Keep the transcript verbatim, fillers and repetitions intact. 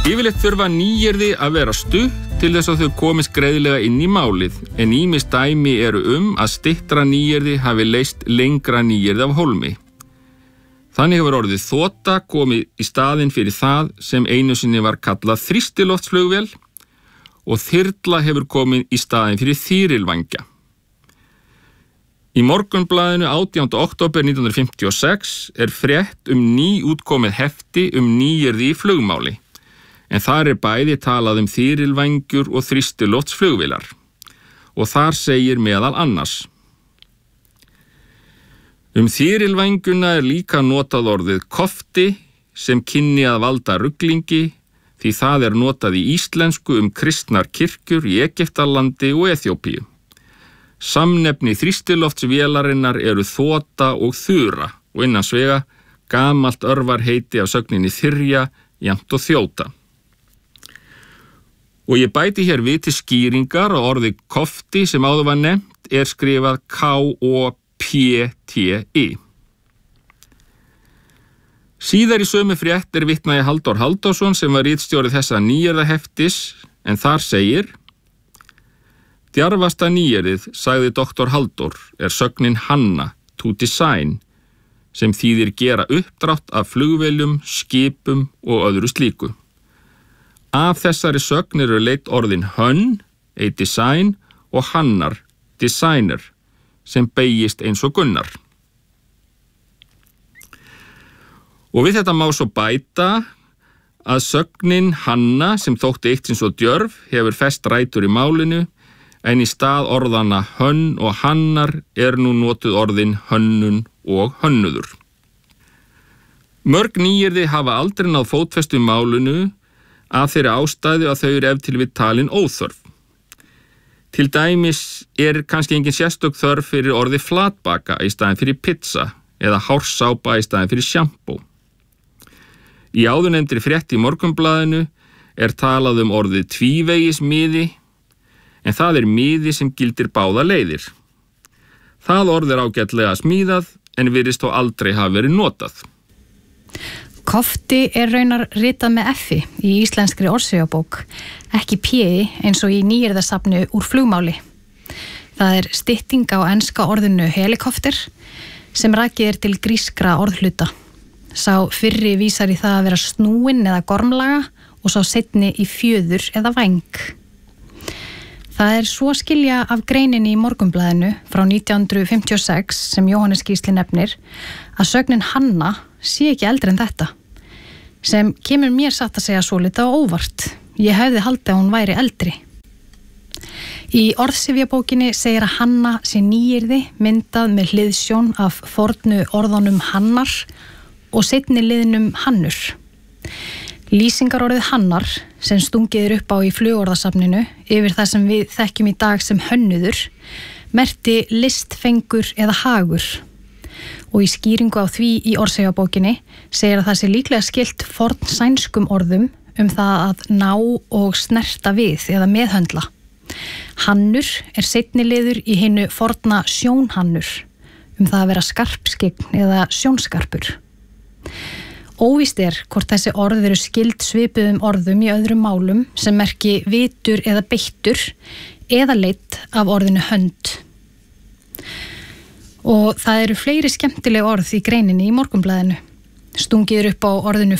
Yfirleitt þurfa nýyrði að vera stutt til þess að þau komist greiðlega inn í málið, en ýmis dæmi eru um að styttra nýyrði hafi leyst lengra nýyrði af hólmi. Þannig hefur orðið þota komið í staðinn fyrir það sem einu sinni var kallað þrýstiloftsflugvél og þyrla hefur komið í staðinn fyrir þýrilvængja. Í Morgunblaðinu átjánda október nítján hundruð fimmtíu og sex er frétt um nýútkomið hefti um nýyrði í flugmáli, en þar er bæði talað um þýrilvængjur og þrýstiloftsflugvélar og þar segir meðal annars: Um þýrilvængjuna er líka notað orðið kofti sem kynni að valda ruglingi því það er notað í íslensku um kristnar kirkjur í Egyptalandi og Eþjópíu. Samnefni þrýstiloftsvélarinnar eru þota og þura og innan svega gamalt örvarheiti af sögninni þyrja, jafnt og þjóta. Og ég bæti hér við til skýringar og orðið kofti sem áður var nefnt er skrifað K O P T I. Síðar í sömu frétt er vitnað í Halldór Halldórsson sem var ritstjóri þessa nýyrðaheftis, en þar segir: Djarfasta nýyrðið, sagði doktor Halldór, er sögnin Hanna, to design, sem þýðir gera uppdrátt af flugvéljum, skipum og öðru slíku. Af þessari sögn eru leitt orðin hönn, a design, og hannar, designer, sem beygist eins og Gunnar. Og við þetta má svo bæta að sögnin Hanna, sem þótti eitt sinn svo djörf, hefur fest rætur í málinu, en í stað orðana hönn og hannar er nú notuð orðin hönnun og hönnuður. Mörg nýyrði hafa aldrei náð fótfestu í málinu af þeirri ástæðu að þau eru ef til við talin óþörf. Til dæmis er kannski engin sérstök þörf fyrir orði flatbaka í staðinn fyrir pizza eða hársápa í staðinn fyrir sjampó. Í áðurnefndri frétt í Morgunblaðinu er talað um orðið tvívegismiði, en það er miði sem gildir báða leiðir. Það orð er ágætlega smíðað en virðist þó aldrei hafa verið notað. Kofti er raunar ritað með F-i í íslenskri orðsifjabók, ekki P-i eins og í nýyrðasafnu úr flugmáli. Það er stytting á enska orðinu helikopter sem rakið er til grískra orðhluta. Sá fyrri vísar í það að vera snúin eða gormlaga og sá seinni í fjöður eða væng. Það er svo skilja af greininni í Morgunblaðinu frá nítján hundruð fimmtíu og sex sem Jóhannes Gísli nefnir að sögnin Hanna sé ekki eldri en þetta, sem kemur mér satt að segja svolítið á óvart. Ég hefði haldið að hún væri eldri. Í orðsifjabókinni segir að Hanna sé nýyrði myndað með hliðsjón af fornu orðunum hannar og seinni liðnum hannur. Lýsingarorðið hannar, sem stungið er upp á í flugorðasafninu yfir það sem við þekkjum í dag sem hönnuður, merkti listfengur eða hagur. Og í skýringu á því í orðsifjabókinni segir að það sé líklega skylt forn sænskum orðum um það að ná og snerta við eða meðhöndla. Hannur er seinni liður í hinu forna sjónhannur, um það að vera skarpskygn eða sjónskarpur. Óvíst er hvort þessi orð eru skyld svipuðum orðum í öðrum málum sem merki vitur eða beittur eða leitt af orðinu hönd. Og það eru fleiri skemmtileg orð í greininni í Morgunblaðinu. Stungið er upp á orðinu